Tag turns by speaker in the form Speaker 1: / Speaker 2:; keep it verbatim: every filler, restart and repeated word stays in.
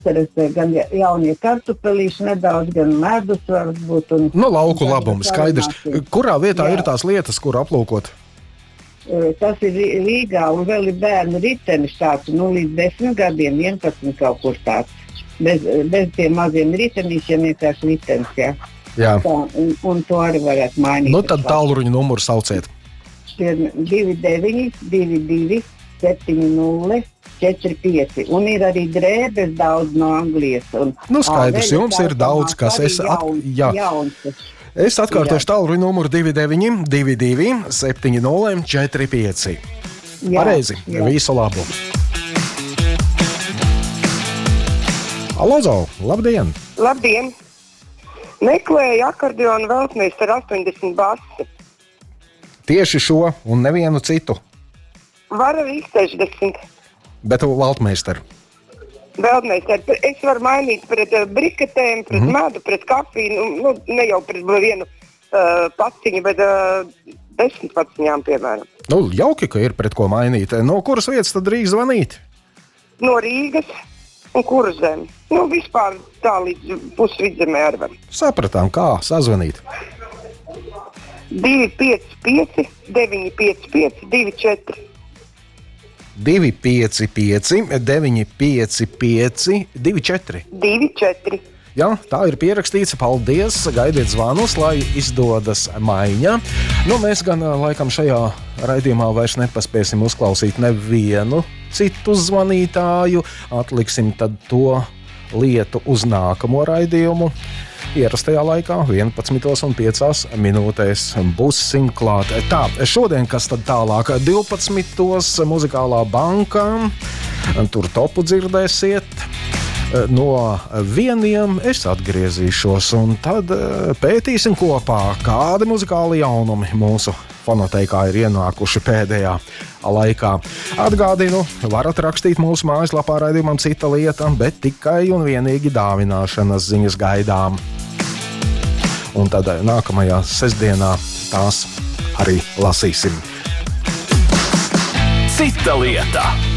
Speaker 1: jāinteresē gan jaunie kartupelīši nedaudz, gan medus varbūt. Un,
Speaker 2: no lauku labumi, skaidrs. Kurā vietā Jā. ir tās lietas, kur aplūkot?
Speaker 1: Tas ir Rīgā un vēl ir bērnu ritenis tāds, nu līdz desmit gadiem, vienpadsmit kaut kur tāds. Bez, bez tiem maziem ritenīšiem vienkārši ritenis, jā.
Speaker 2: Jā.
Speaker 1: Tā, un, un to arī varētu mainīt.
Speaker 2: Nu tad tālruņa numuru sauciet.
Speaker 1: divi deviņi, divi divi, septiņi nulle, četri pieci. Un ir arī drēbes daudz no Anglijas. Un,
Speaker 2: nu skaidrs, jums ir daudz, kas es... At... Jā.
Speaker 1: Jauns.
Speaker 2: Es atkārtošu tālruņa numuru divi deviņi, divi divi, septiņi nulle, četri pieci. Pareizi, jā. Visu labu. Alozo, labdien!
Speaker 3: Labdien! Meklēju akordionu veltmeistaru astoņdesmit basi.
Speaker 2: Tieši šo un nevienu citu?
Speaker 3: Var arī sešdesmit.
Speaker 2: Bet veltmeistaru?
Speaker 3: Veltmeistaru. Es varu mainīt pret uh, briketēm, pret mm-hmm. medu, pret kafiju. Nu, ne jau pret vienu uh, paciņu, bet uh, desmit paciņām, piemēram.
Speaker 2: Nu, jauki, ka ir pret ko mainīt. No kuras vietas tad drīz zvanīt?
Speaker 3: No Rīgas. Un kuru zemi? Nu, vispār tā līdz pusvidzemē arī var.
Speaker 2: Sapratām, kā sazvanīt.
Speaker 3: divi pieci pieci, deviņi pieci pieci, divi četri.
Speaker 2: divi pieci pieci, deviņi pieci pieci, divi četri.
Speaker 3: divi četri.
Speaker 2: Jā, tā ir pierakstīts. Paldies, gaidiet zvanus, lai izdodas maiņa. Nu, mēs gan laikam šajā raidījumā vairs nepaspēsim uzklausīt nevienu citu zvanītāju. Atliksim tad to lietu uz nākamo raidījumu. Ierastajā laikā vienpadsmitos un piecās minūtēs būsim klāt. Tā, šodien kas tad tālāk? divpadsmitos muzikālā bankā. Tur topu dzirdēsiet. No vieniem es atgriezīšos, un tad pētīsim kopā, kādi muzikāli jaunumi mūsu fonoteikā ir ienākuši pēdējā laikā. Atgādinu, varat rakstīt mūsu mājaslapā raidījumam Cita lieta, bet tikai un vienīgi dāvināšanas ziņas gaidām. Un tad nākamajā sestdienā tās arī lasīsim.
Speaker 4: Cita lieta.